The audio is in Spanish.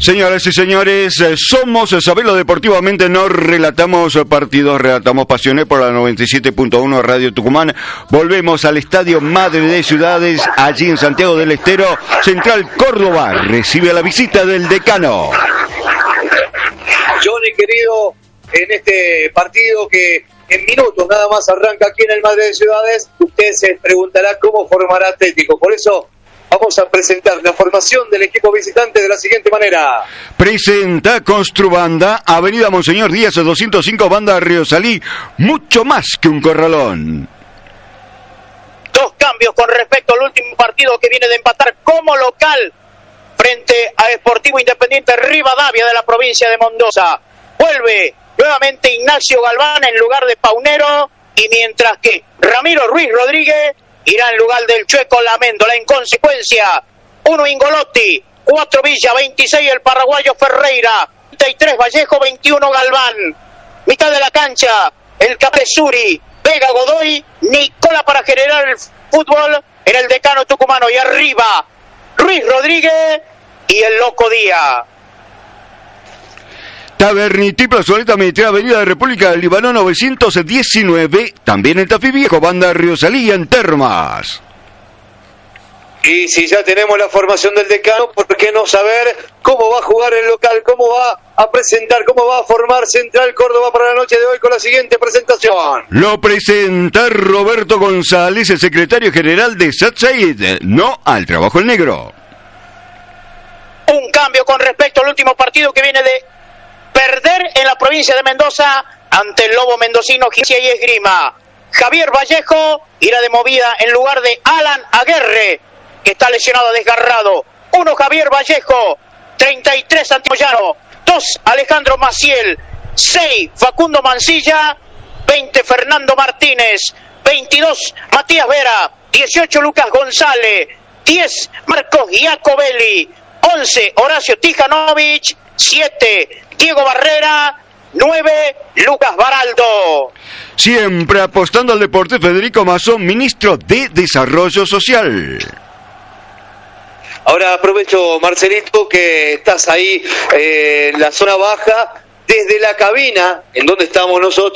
Señoras y señores, somos Sabelo Deportivamente, no relatamos partidos, relatamos pasiones por la 97.1 Radio Tucumán. Volvemos al Estadio Madre de Ciudades, allí en Santiago del Estero. Central Córdoba recibe a la visita del Decano. Johnny, querido, en este partido que en minutos nada más arranca aquí en el Madre de Ciudades, usted se preguntará cómo formará Atlético. Por eso vamos a presentar la formación del equipo visitante de la siguiente manera. Presenta Construbanda, Avenida Monseñor Díaz 205, Banda Río Salí, mucho más que un corralón. Dos cambios con respecto al último partido que viene de empatar como local frente a Sportivo Independiente Rivadavia de la provincia de Mendoza. Vuelve nuevamente Ignacio Galván en lugar de Paunero, y mientras que Ramiro Ruiz Rodríguez irá en lugar del Chueco Lamendola. En consecuencia, 1 Ingolotti, 4 Villa, 26 el paraguayo Ferreira, 33 Vallejo, 21 Galván. Mitad de la cancha, el Capesuri, Vega Godoy, Nicola para generar el fútbol en el Decano tucumano. Y arriba, Ruiz Rodríguez y el Loco Díaz. Tabernití, Plazoleta Militar, Avenida de República del Líbano 919, también en Tafí Viejo, Banda Río Salí en Termas. Y si ya tenemos la formación del Decano, ¿por qué no saber cómo va a jugar el local, cómo va a presentar, cómo va a formar Central Córdoba para la noche de hoy con la siguiente presentación? Lo presenta Roberto González, el secretario general de SATSAID, no al trabajo en negro. Un cambio con respecto al último partido que viene de perder en la provincia de Mendoza ante el Lobo Mendocino, Gimnasia y Esgrima. Javier Vallejo irá de movida en lugar de Alan Aguerre, que está lesionado, desgarrado. 1 Javier Vallejo, 33 Antimoyano, 2 Alejandro Maciel, 6 Facundo Mancilla, 20 Fernando Martínez, 22 Matías Vera, 18 Lucas González, 10 Marcos Giacobelli, 11 Horacio Tijanovic, 7 Diego Barrera, 9 Lucas Baraldo. Siempre apostando al deporte, Federico Mazón, ministro de Desarrollo Social. Ahora aprovecho, Marcelito, que estás ahí en la zona baja, desde la cabina en donde estamos nosotros.